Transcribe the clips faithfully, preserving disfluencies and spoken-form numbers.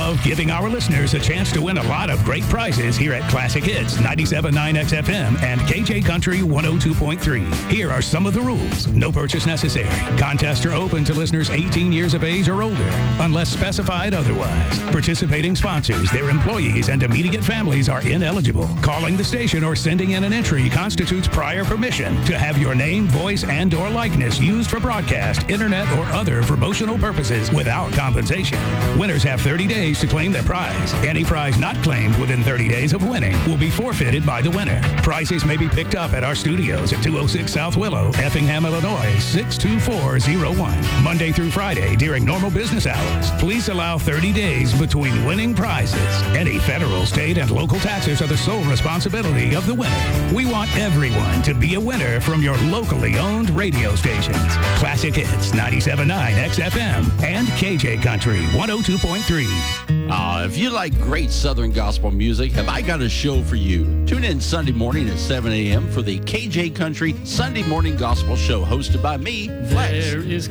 love giving our listeners a chance to win a lot of great prizes here at Classic Hits ninety-seven point nine X F M and K J Country one oh two point three. Here are some of the rules. No purchase necessary. Contests are open to listeners eighteen years of age or older, unless specified otherwise. Participating sponsors, their employees, and immediate families are ineligible. Calling the station or sending in an entry constitutes prior permission to have your name, voice, and or likeness used for broadcast, internet, or other promotional purposes without compensation. Winners have thirty days to claim their prize. Any prize not claimed within thirty days of winning will be forfeited by the winner. Prizes may be picked up at our studios at two oh six South Willow, Effingham, Illinois, six two four oh one. Monday through Friday during normal business hours. Please allow thirty days between winning prizes. Any federal, state, and local taxes are the sole responsibility of the winner. We want everyone to be a winner from your locally owned radio stations. Classic Hits ninety-seven point nine X F M and K J Country one oh two point three. Uh, if you like great Southern gospel music, have I got a show for you. Tune in Sunday morning at seven a.m. for the K J Country Sunday Morning Gospel Show hosted by me, Flex. There is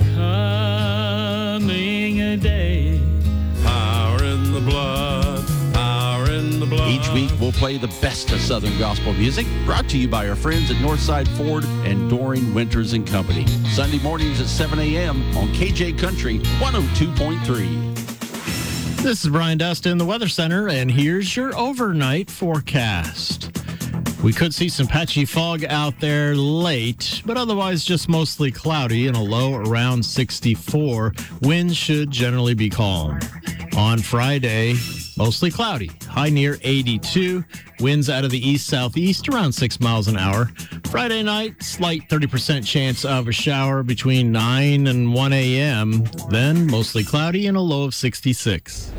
coming a day. Power in the blood. Power in the blood. Each week, we'll play the best of Southern gospel music, brought to you by our friends at Northside Ford and Doring Winters and Company. Sunday mornings at seven a.m. on K J Country one oh two point three. This is Brian Dustin, the Weather Center, and here's your overnight forecast. We could see some patchy fog out there late, but otherwise just mostly cloudy and a low around sixty-four. Winds should generally be calm. On Friday, mostly cloudy, high near eighty-two. Winds out of the east-southeast around six miles an hour. Friday night, slight thirty percent chance of a shower between nine and one a.m. Then mostly cloudy and a low of sixty-six.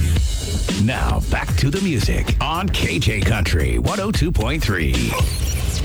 Now back to the music on K J Country one oh two point three.